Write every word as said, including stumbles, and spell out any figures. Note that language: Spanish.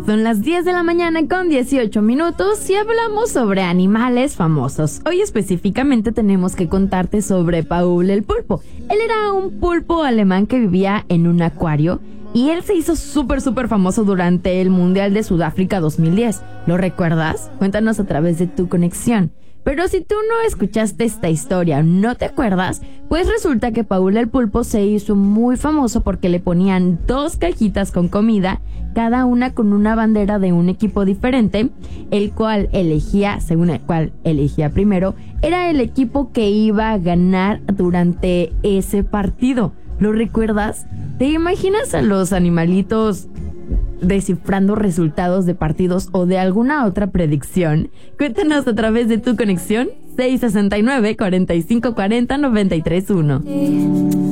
Son las diez de la mañana con dieciocho minutos y hablamos sobre animales famosos. Hoy específicamente tenemos que contarte sobre Paul el pulpo. Él era un pulpo alemán que vivía en un acuario y él se hizo súper súper famoso durante el Mundial de Sudáfrica dos mil diez. ¿Lo recuerdas? Cuéntanos a través de tu conexión. Pero si tú no escuchaste esta historia, no te acuerdas, pues resulta que Paul el pulpo se hizo muy famoso porque le ponían dos cajitas con comida, cada una con una bandera de un equipo diferente, el cual elegía, según el cual elegía primero, era el equipo que iba a ganar durante ese partido. ¿Lo recuerdas? ¿Te imaginas a los animalitos descifrando resultados de partidos o de alguna otra predicción? Cuéntanos a través de tu conexión seis sesenta y nueve, cuarenta y cinco cuarenta, noventa y tres uno.